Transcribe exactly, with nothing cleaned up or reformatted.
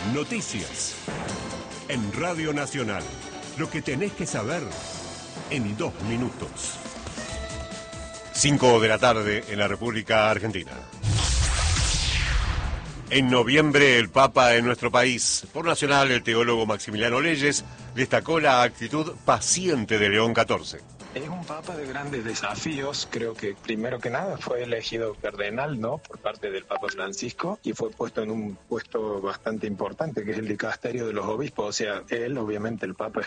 Noticias. En Radio Nacional. Lo que tenés que saber en dos minutos. Cinco de la tarde en la República Argentina. En noviembre, el Papa en nuestro país. Por Nacional, el teólogo Maximiliano Leyes destacó la actitud paciente de León catorce. Es un papa de grandes desafíos. Creo que primero que nada fue elegido cardenal, ¿no?, por parte del Papa Francisco, y fue puesto en un puesto bastante importante, que es el dicasterio de los obispos. O sea, él, obviamente, el Papa